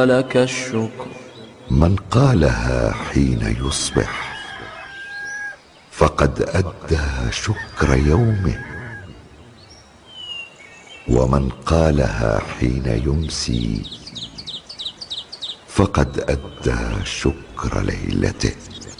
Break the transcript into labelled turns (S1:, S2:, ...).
S1: لك الشكر.
S2: من قالها حين يصبح فقد أدى شكر يومه، ومن قالها حين يمسي فقد أدى شكر ليلته.